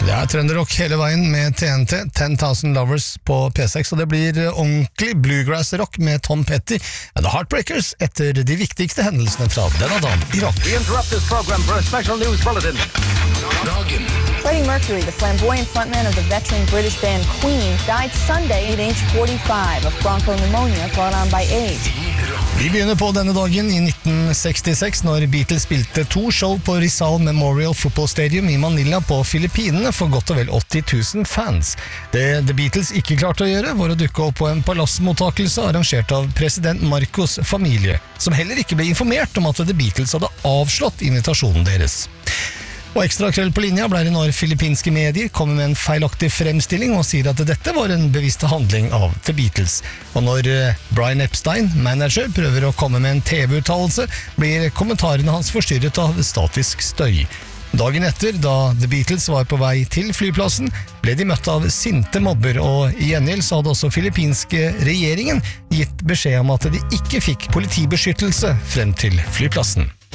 Det trønderrock hele veien med TNT, 10,000 Lovers på P6, og det blir ordentlig bluegrass-rock med Tom Petty and The Heartbreakers etter de viktigste hendelsene fra denne dagen i rock. We interrupt this program for a special news bulletin. Freddie Mercury, the flamboyant frontman of the veteran British band Queen, died Sunday at age 45 of bronchopneumonia brought on by AIDS. Vi begynner på denne dagen i 1966 når Beatles spilte 2 show på Rizal Memorial Football Stadium i Manila på Filippinene for godt og vel 80 000 fans. Det The Beatles ikke klarte å gjøre var å dukke opp på en palassmottakelse arrangert av president Marcos familie, som heller ikke ble informert om at The Beatles hadde avslått invitasjonen deres. Og ekstra krøll på linja ble det når filippinske medier kommer med en feilaktig fremstilling og sier at dette var en bevisst handling av The Beatles. Og når Brian Epstein, manager, prøver å komme med en TV-uttalelse, blir kommentarene hans forstyrret av statisk støy. Dagen etter, da The Beatles var på vei til flyplassen, ble de møtt av sinte mobber, og i gjengjeld så hadde også filippinske regjeringen gitt beskjed om at de ikke fikk politibeskyttelse frem til flyplassen.